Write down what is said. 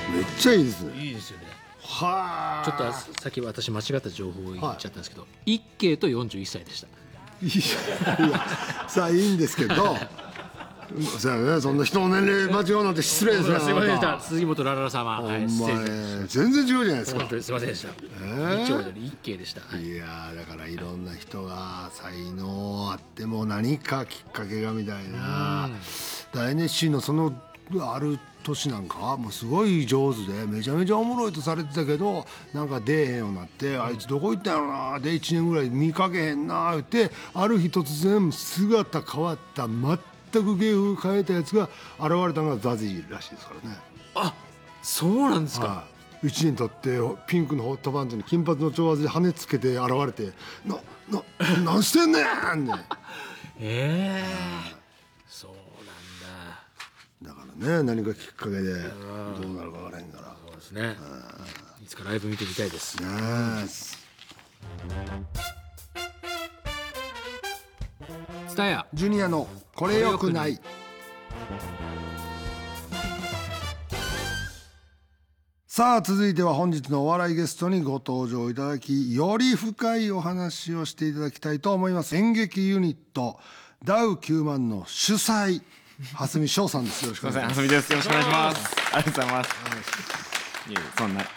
めっちゃいいですね。 いいですよね。 はあ。 ちょっとさっき私間違った情報を言っちゃったんですけど、一慶と41歳でした。 いやさあいいんですけどそうやね、そんな人の年齢間違うなんて失礼ですね。 すいませんでした。 あなた杉本ラララ様、 ほんまはい、失礼しました。 全然違うじゃないですか。 本当にすいませんでした。一丁より一慶でした。はい。 いやーだからいろんな人が才能あっても何かきっかけがみたいな。だ NSC のそのある年なんかもうすごい上手でめちゃめちゃおもろいとされてたけど、なんか出えへんようになって、あいつどこ行ったんやろなで1年ぐらい見かけへんな言ってある日突然姿変わった全く芸風変えたやつが現れたのがザジーらしいですからね。 あ、そうなんですか。 はい、1年経ってピンクのホットパンツに金髪の長髪で羽つけて現れてなんしてんねんねそうなんだ。 だからね、何かきっかけでどうなるか分からへんから。 そうですね。いつかライブ見てみたいです。 ねツタヤジュニアのこれよくない。さあ続いては本日のお笑いゲストにご登場いただき、より深いお話をしていただきたいと思います。演劇ユニットダウ9万の主催蓮見翔さんです。よろしくお願いします。 蓮見です。よろしくお願いします。ありがとうございます。いえいえ、そんな